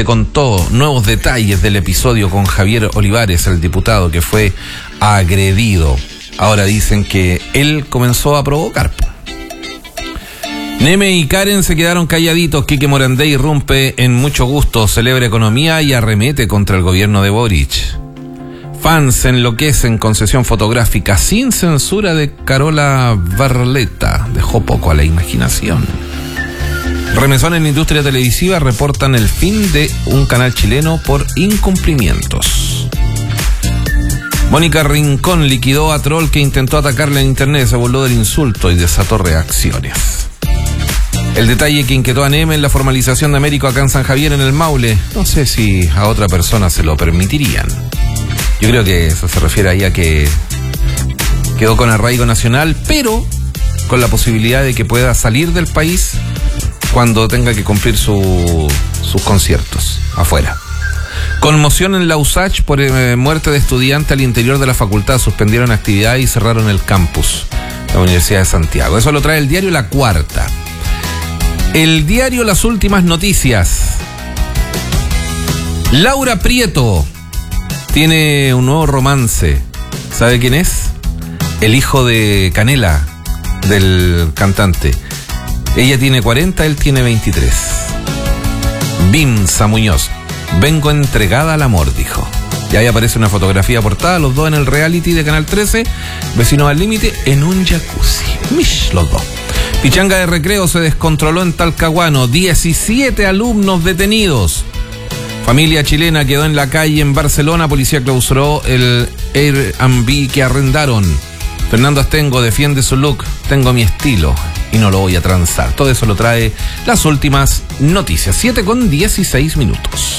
se contó nuevos detalles del episodio con Javier Olivares, el diputado que fue agredido. Ahora dicen que él comenzó a provocar. Neme y Karen se quedaron calladitos. Quique Morandé irrumpe en Mucho Gusto, celebra economía y arremete contra el gobierno de Boric. Fans enloquecen con sesión fotográfica sin censura de Carola Barletta. Dejó poco a la imaginación. Remesón en industria televisiva reportan el fin de un canal chileno por incumplimientos. Mónica Rincón liquidó a troll que intentó atacarle en internet, se burló del insulto y desató reacciones. El detalle que inquietó a Neme en la formalización de Américo acá en San Javier en el Maule, no sé si a otra persona se lo permitirían. Yo creo que eso se refiere ahí a que quedó con arraigo nacional, pero con la posibilidad de que pueda salir del país cuando tenga que cumplir sus conciertos afuera. Conmoción en la USACH por muerte de estudiante al interior de la facultad. Suspendieron actividad y cerraron el campus de la Universidad de Santiago. Eso lo trae el diario La Cuarta. El diario Las Últimas Noticias. Laura Prieto tiene un nuevo romance. ¿Sabe quién es? El hijo de Canela, del cantante. Ella tiene 40, él tiene 23. Bimsa Muñoz. Vengo entregada al amor, dijo. Y ahí aparece una fotografía portada, los dos en el reality de Canal 13, Vecinos al Límite, en un jacuzzi. Mish, los dos. Pichanga de recreo se descontroló en Talcahuano. 17 alumnos detenidos. Familia chilena quedó en la calle en Barcelona. Policía clausuró el Airbnb que arrendaron. Fernando Astengo defiende su look. Tengo mi estilo y no lo voy a transar. Todo eso lo trae Las Últimas Noticias. 7:16.